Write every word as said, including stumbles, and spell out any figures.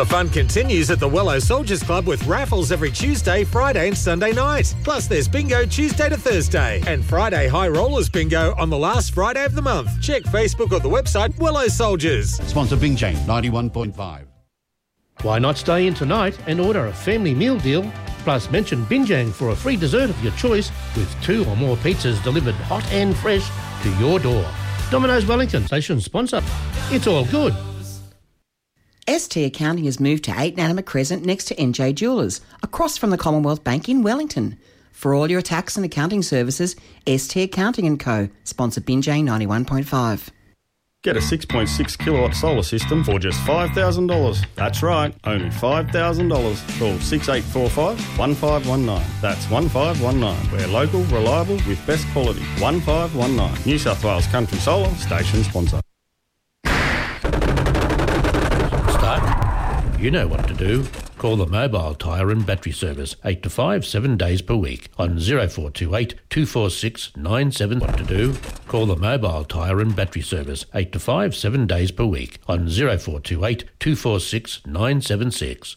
The fun continues at the Wello Soldiers Club with raffles every Tuesday, Friday and Sunday night. Plus there's bingo Tuesday to Thursday and Friday High Rollers bingo on the last Friday of the month. Check Facebook or the website Wello Soldiers. Sponsor Bing Chang, ninety-one point five. Why not stay in tonight and order a family meal deal? Plus mention Binjang for a free dessert of your choice with two or more pizzas delivered hot and fresh to your door. Domino's Wellington, station sponsor. It's all good. S T Accounting has moved to eight Nanama Crescent next to N J Jewellers, across from the Commonwealth Bank in Wellington. For all your tax and accounting services, S T Accounting and Co. Sponsor Binjang ninety-one point five. Get a six point six kilowatt solar system for just five thousand dollars. That's right, only five thousand dollars. Call six eight four five, one five one nine. That's one five one nine. We're local, reliable with best quality. one five one nine. New South Wales Country Solar, station sponsor. Start. You know what to do. Call the Mobile Tyre and Battery Service, eight to five, seven days per week, on oh four two eight, two four six, nine seven. What to do? Call the Mobile Tyre and Battery Service, eight to five, seven days per week, on oh four two eight, two four six, nine seven six.